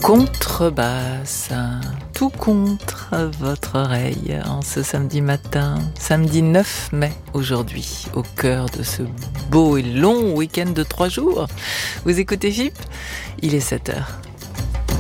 contrebasse, tout contre votre oreille en ce samedi matin, samedi 9 mai aujourd'hui, au cœur de ce beau et long week-end de 3 jours. Vous écoutez FIP ? Il est 7h.